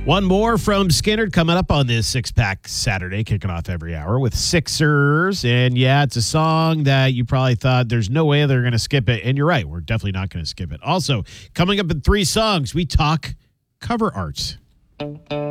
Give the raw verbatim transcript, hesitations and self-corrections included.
One more from Skinner coming up on this six-pack Saturday, kicking off every hour with Sixers. And, yeah, it's a song that you probably thought there's no way they're going to skip it. And you're right. We're definitely not going to skip it. Also, coming up in three songs, we talk cover art.